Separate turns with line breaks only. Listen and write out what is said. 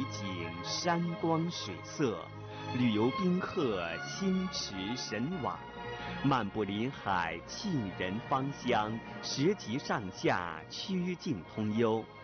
景山光水色，旅游宾客心驰神往，漫步林海沁人芳香，十级上下曲径通幽，